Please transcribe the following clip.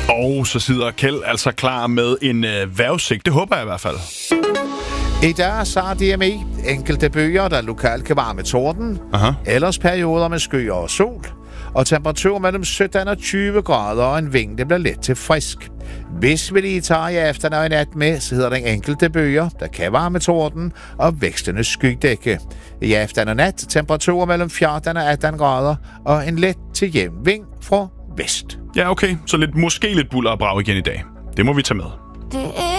Og så sidder Kjeld altså klar med en vejrudsigt. Det håber jeg i hvert fald. I dag så DMI enkelte byer, der lokalt kan varme torden. Ellers perioder med skyer og sol. Og temperatur mellem 17 og 20 grader, og en vind, det bliver let til frisk. Hvis vi lige tager i aften og i nat med, så hedder den enkelte byer, der kan varme torden og vækstende skydække. I aften og nat temperaturer mellem 14 og 18 grader, og en let til jævn vind fra vest. Ja, okay. Så måske lidt buller og brag igen i dag. Det må vi tage med.